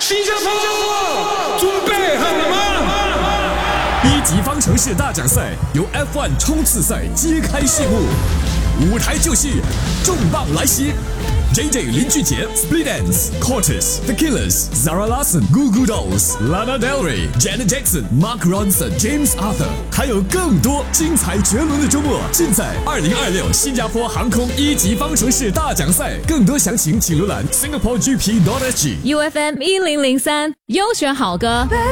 新加坡准备好了吗？ 一级方程式大奖赛由 F1 冲刺赛揭开序幕，舞台就绪，重磅来袭。JJ 林俊杰、Split Enz、Cortez、The Killers、Zara Larsson、Goo Goo Dolls、Lana Del Rey、Janet Jackson、Mark Ronson、James Arthur， 还有更多精彩绝伦的周末，尽在2026新加坡航空一级方程式大奖赛。更多详情请浏览 SingaporeGP.sg。 UFM 1003优选好歌。